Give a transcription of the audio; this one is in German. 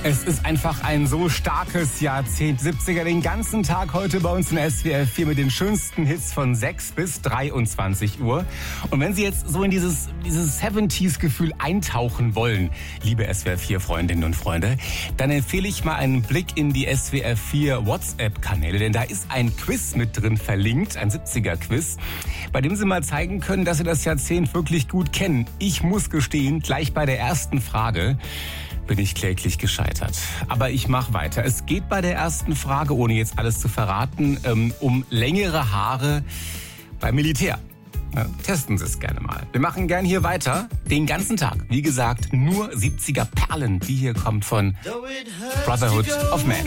Es ist einfach ein so starkes Jahrzehnt. 70er den ganzen Tag heute bei uns in SWR 4 mit den schönsten Hits von 6 bis 23 Uhr. Und wenn Sie jetzt so in dieses 70s-Gefühl eintauchen wollen, liebe SWR 4 Freundinnen und Freunde, dann empfehle ich mal einen Blick in die SWR 4 WhatsApp-Kanäle, denn da ist ein Quiz mit drin verlinkt, ein 70er-Quiz, bei dem Sie mal zeigen können, dass Sie das Jahrzehnt wirklich gut kennen. Ich muss gestehen, gleich bei der ersten Frage bin ich kläglich gescheitert. Aber ich mache weiter. Es geht bei der ersten Frage, ohne jetzt alles zu verraten, um längere Haare beim Militär. Ja, testen Sie es gerne mal. Wir machen gern hier weiter, den ganzen Tag. Wie gesagt, nur 70er Perlen. Die hier kommt von Brotherhood of Man.